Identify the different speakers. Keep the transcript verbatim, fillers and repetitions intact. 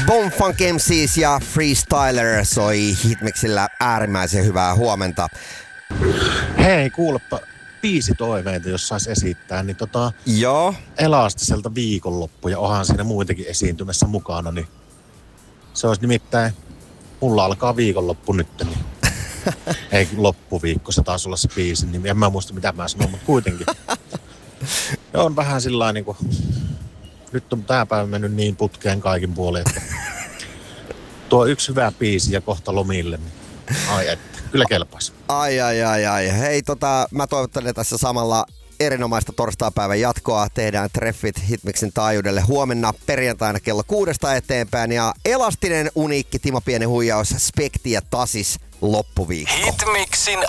Speaker 1: Bone Funk M Cs ja Freestyler soi Hitmixillä äärimmäisen hyvää huomenta.
Speaker 2: Hei, kuulepa biisitoiveita, jos sais esittää, niin tota...
Speaker 1: Joo.
Speaker 2: Elastiselta viikonloppu, ja onhan siinä muitakin esiintymässä mukana, niin... Se olisi nimittäin... Mulla alkaa viikonloppu nyt, niin... Ei loppuviikko, se taisi olla se biisi, niin en mä muista mitä mä sanon, mutta kuitenkin. Ja on vähän sillain niinku... Nyt on tää päivä mennyt niin putkeen kaikin puolin, että... Tuo yksi hyvä biisi ja kohta lomille, niin... Ai että, kyllä kelpaisi.
Speaker 1: Ai ai ai ai. Hei tota, mä toivottelen tässä samalla erinomaista torstaipäivän jatkoa. Tehdään treffit Hitmixin taajuudelle huomenna perjantaina kello kuudesta eteenpäin. Ja elastinen, uniikki, Timo Pienen huijaus, Spekti ja Tasis loppuviikko.
Speaker 3: Hitmixin